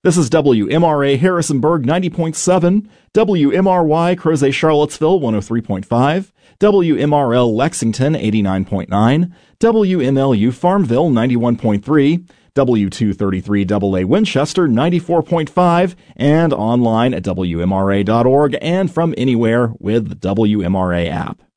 This is WMRA Harrisonburg 90.7, WMRY Crozet Charlottesville 103.5, WMRL Lexington 89.9, WMLU Farmville 91.3, W233AA Winchester 94.5, and online at WMRA.org and from anywhere with the WMRA app.